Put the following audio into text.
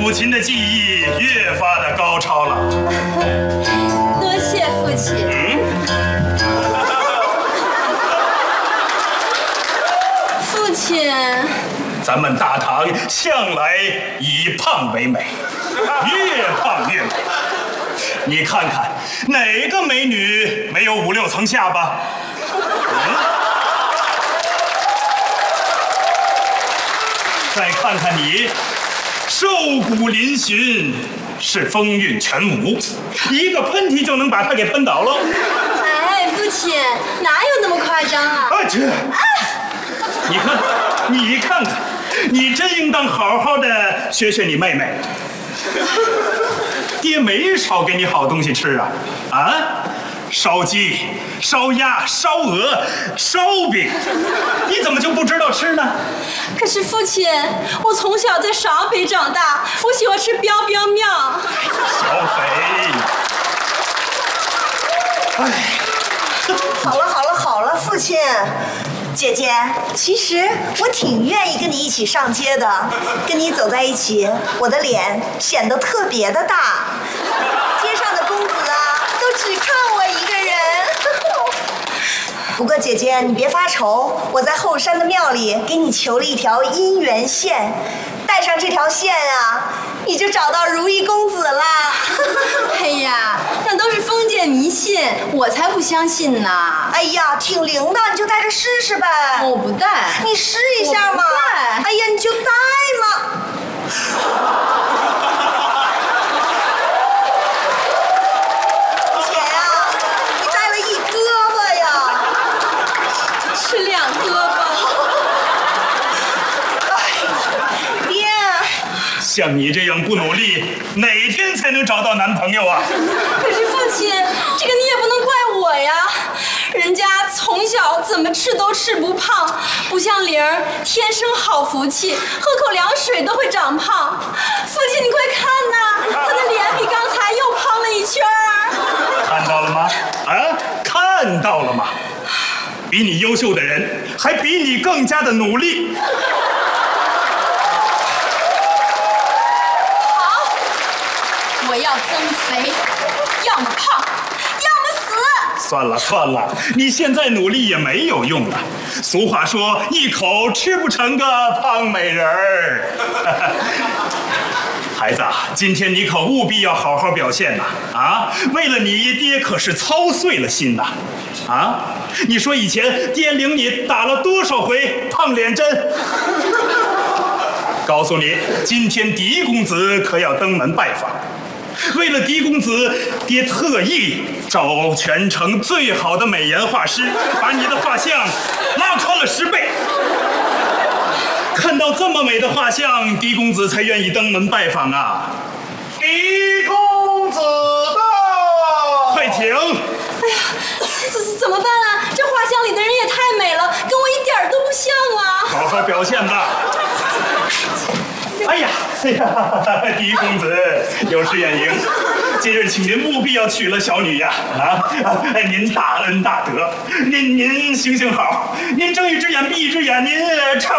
父亲的技艺越发的高超了。 多谢父亲。父亲， 咱们大唐向来以胖为美，越胖越美。你看看哪个美女没有5、6层下巴？再看看你，瘦骨嶙峋，是风韵全无，一个喷嚏就能把她给喷倒了。 哎，父亲，哪有那么夸张啊？ 这，你看看，你真应当好好的学学你妹妹。爹没少给你好东西吃啊，烧鸡、烧鸭、烧鹅、烧饼，你怎么就不知道吃呢？ 可是父亲，我从小在陕北长大，我喜欢吃彪彪面。 小肥， 好了，父亲。姐姐，其实我挺愿意跟你一起上街的，跟你走在一起，我的脸显得特别的大。街上的公子啊，都只看我一个人。不过姐姐，你别发愁，我在后山的庙里给你求了一条姻缘线，带上这条线啊，你就找到如意公子啦。 哎呀，那都是封建迷信，我才不相信呢。 哎呀，挺灵的，你就带着试试呗。 我不带， 你试一下嘛。哎呀，你就带嘛。姐呀，你带了一胳膊呀。 是2胳膊。 爹， 像你这样不努力，哪天才能找到男朋友啊？ 可是父亲，这个你也不能怪我呀。人家从小怎么吃都吃不胖，不像玲儿天生好福气，喝口凉水都会长胖。父亲，你快看呐，他的脸比刚才又胖了1圈儿。 看到了吗？看到了吗？比你优秀的人，还比你更加的努力。 好，我要增肥，要么胖，要么死。 算了，你现在努力也没有用了。俗话说，一口吃不成个胖美人儿。孩子，今天你可务必要好好表现呐！为了你，爹可是操碎了心呐！你说以前爹领你打了多少回胖脸针？告诉你，今天狄公子可要登门拜访。为了狄公子，爹特意找全城最好的美颜画师，把你的画像拉宽了10倍。看到这么美的画像，狄公子才愿意登门拜访啊！狄公子到，快请！ 哎呀，怎么办啊？这画像里的人也太美了，跟我一点都不像啊！ 好好表现吧。哎呀，狄公子有失远迎，今日请您务必要娶了小女呀！您大恩大德，您行好，您睁一只眼闭一只眼，您唱。